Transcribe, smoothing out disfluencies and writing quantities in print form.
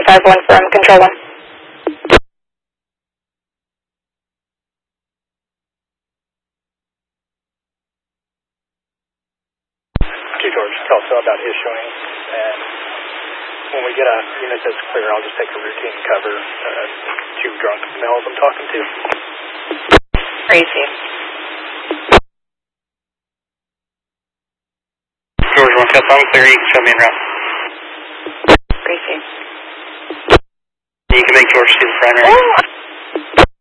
51 from Control 1. George, tell Phil about his showing, and when we get a unit that's clear, I'll just take a routine cover, 2 drunk males I'm talking to. Crazy. George, 1 Cup, I'm clear, you can show me in route. Crazy. You can make George do the primary. Oh,